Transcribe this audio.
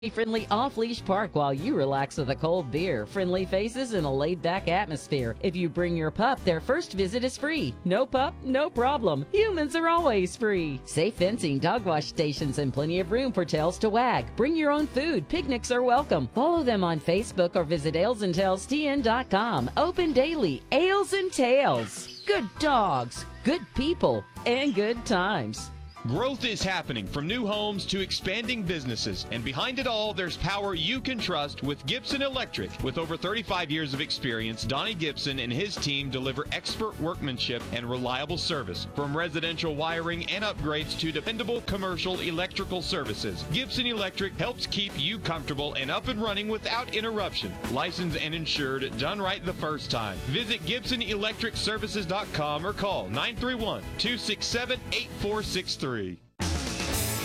Friendly off-leash park while you relax with a cold beer, friendly faces, and a laid-back atmosphere. If you bring your pup, their first visit is free. No pup, no problem. Humans are always free. Safe fencing, dog wash stations, and plenty of room for tails to wag. Bring your own food. Picnics are welcome. Follow them on Facebook or visit ailsandtailstn.com. Open daily. Ails and Tails. Good dogs, good people, and good times. Growth is happening from new homes to expanding businesses, and behind it all, there's power you can trust with Gibson Electric. With over 35 years of experience, Donnie Gibson and his team deliver expert workmanship and reliable service. From residential wiring and upgrades to dependable commercial electrical services, Gibson Electric helps keep you comfortable and up and running without interruption. Licensed and insured, done right the first time. Visit GibsonElectricServices.com or call 931-267-8463.